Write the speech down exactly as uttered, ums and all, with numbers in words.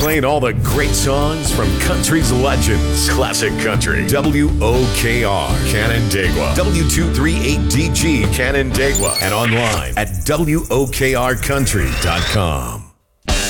playing all the great songs from country's legends. Classic Country. W O K R, Canandaigua. W two thirty-eight D G, Canandaigua. And online at W O K R country dot com.